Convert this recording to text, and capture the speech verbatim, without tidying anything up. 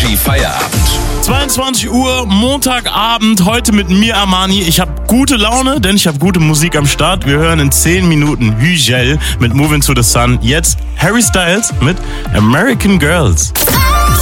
Energy Feierabend. zweiundzwanzig Uhr, Montagabend, heute mit mir, Armani. Ich habe gute Laune, denn ich habe gute Musik am Start. Wir hören in zehn Minuten Hügel mit Moving to the Sun. Jetzt Harry Styles mit American Girls.